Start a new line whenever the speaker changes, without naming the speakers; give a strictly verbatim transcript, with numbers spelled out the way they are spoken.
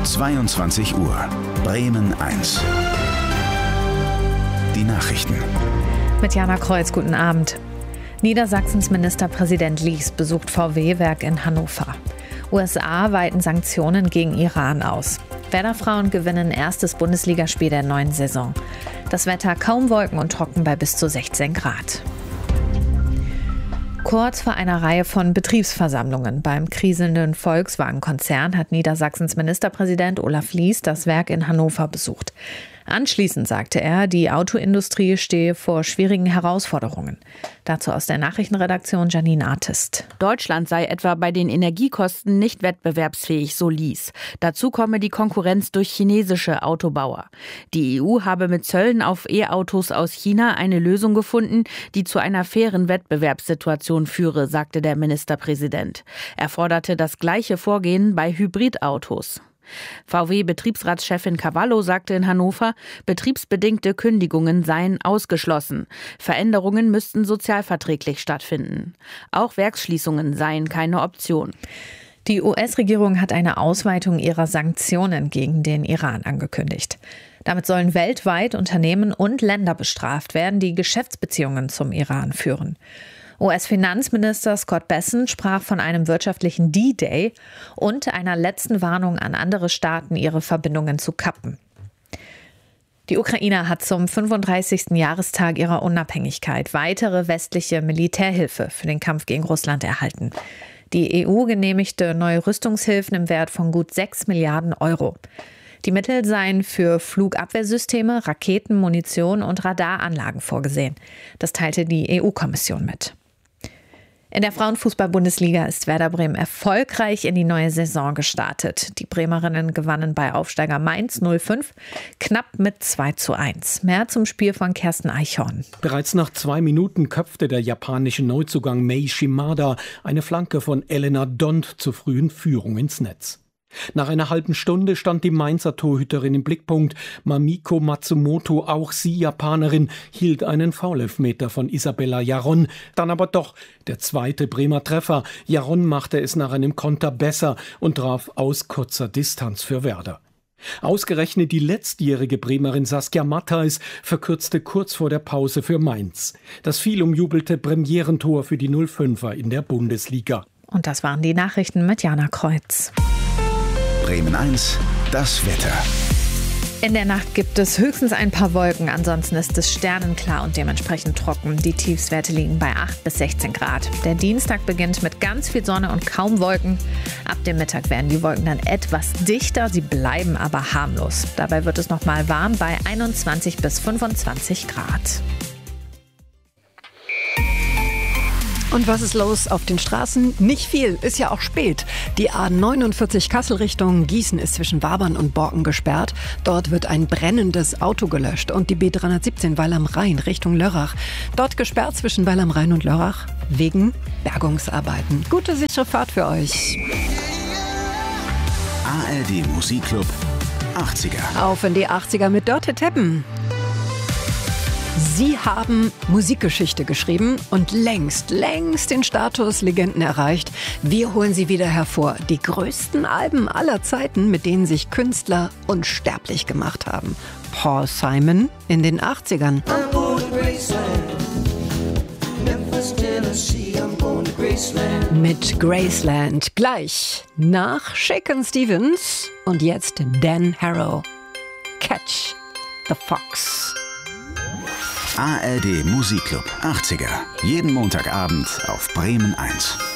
zweiundzwanzig Uhr, Bremen eins. Die Nachrichten.
Mit Jana Kreuz, guten Abend. Niedersachsens Ministerpräsident Lies besucht V W-Werk in Hannover. U S A weiten Sanktionen gegen Iran aus. Werder-Frauen gewinnen erstes Bundesligaspiel der neuen Saison. Das Wetter kaum Wolken und trocken bei bis zu sechzehn Grad. Kurz vor einer Reihe von Betriebsversammlungen beim kriselnden Volkswagen-Konzern hat Niedersachsens Ministerpräsident Olaf Lies das Werk in Hannover besucht. Anschließend sagte er, die Autoindustrie stehe vor schwierigen Herausforderungen. Dazu aus der Nachrichtenredaktion Janine Artist.
Deutschland sei etwa bei den Energiekosten nicht wettbewerbsfähig, so Lies. Dazu komme die Konkurrenz durch chinesische Autobauer. Die E U habe mit Zöllen auf E-Autos aus China eine Lösung gefunden, die zu einer fairen Wettbewerbssituation führe, sagte der Ministerpräsident. Er forderte das gleiche Vorgehen bei Hybridautos. V W-Betriebsratschefin Cavallo sagte in Hannover, betriebsbedingte Kündigungen seien ausgeschlossen. Veränderungen müssten sozialverträglich stattfinden. Auch Werksschließungen seien keine Option.
Die U S-Regierung hat eine Ausweitung ihrer Sanktionen gegen den Iran angekündigt. Damit sollen weltweit Unternehmen und Länder bestraft werden, die Geschäftsbeziehungen zum Iran führen. U S-Finanzminister Scott Bessent sprach von einem wirtschaftlichen D-Day und einer letzten Warnung an andere Staaten, ihre Verbindungen zu kappen. Die Ukraine hat zum fünfunddreißigsten Jahrestag ihrer Unabhängigkeit weitere westliche Militärhilfe für den Kampf gegen Russland erhalten. Die E U genehmigte neue Rüstungshilfen im Wert von gut sechs Milliarden Euro. Die Mittel seien für Flugabwehrsysteme, Raketen, Munition und Radaranlagen vorgesehen. Das teilte die E U-Kommission mit. In der Frauenfußball-Bundesliga ist Werder Bremen erfolgreich in die neue Saison gestartet. Die Bremerinnen gewannen bei Aufsteiger Mainz null fünf knapp mit zwei zu eins. Mehr zum Spiel von Kerstin Eichhorn.
Bereits nach zwei Minuten köpfte der japanische Neuzugang Mei Shimada eine Flanke von Elena Dont zur frühen Führung ins Netz. Nach einer halben Stunde stand die Mainzer Torhüterin im Blickpunkt. Mamiko Matsumoto, auch sie Japanerin, hielt einen Foulelfmeter von Isabella Jaron. Dann aber doch der zweite Bremer Treffer. Jaron machte es nach einem Konter besser und traf aus kurzer Distanz für Werder. Ausgerechnet die letztjährige Bremerin Saskia Matthijs verkürzte kurz vor der Pause für Mainz. Das viel umjubelte Premierentor für die null fünfer in der Bundesliga.
Und das waren die Nachrichten mit Jana Kreuz.
Bremen eins, das Wetter.
In der Nacht gibt es höchstens ein paar Wolken, ansonsten ist es sternenklar und dementsprechend trocken. Die Tiefstwerte liegen bei acht bis sechzehn Grad. Der Dienstag beginnt mit ganz viel Sonne und kaum Wolken. Ab dem Mittag werden die Wolken dann etwas dichter, sie bleiben aber harmlos. Dabei wird es noch mal warm bei einundzwanzig bis fünfundzwanzig Grad.
Und was ist los auf den Straßen? Nicht viel, ist ja auch spät. Die A neunundvierzig Kassel Richtung Gießen ist zwischen Wabern und Borken gesperrt. Dort wird ein brennendes Auto gelöscht. Und die B dreihundertsiebzehn Weil am Rhein Richtung Lörrach. Dort gesperrt zwischen Weil am Rhein und Lörrach wegen Bergungsarbeiten. Gute, sichere Fahrt für euch.
A R D Musikclub achtziger.
Auf in die achtziger mit Dörte Teppen. Sie haben Musikgeschichte geschrieben und längst, längst den Status Legenden erreicht. Wir holen sie wieder hervor. Die größten Alben aller Zeiten, mit denen sich Künstler unsterblich gemacht haben. Paul Simon in den achtzigern. Mit Graceland gleich nach Shakin' Stevens und jetzt Dan Harrow. Catch the Fox.
A R D Musikclub achtziger. Jeden Montagabend auf Bremen eins.